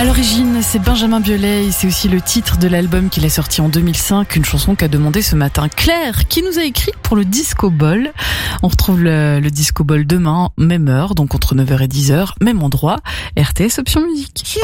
À l'origine, c'est Benjamin Biolay et c'est aussi le titre de l'album qu'il a sorti en 2005, une chanson qu'a demandé ce matin Claire, qui nous a écrit pour le Disco Ball. On retrouve le Disco Ball demain, même heure, donc entre 9h et 10h, même endroit, RTS Option Musique.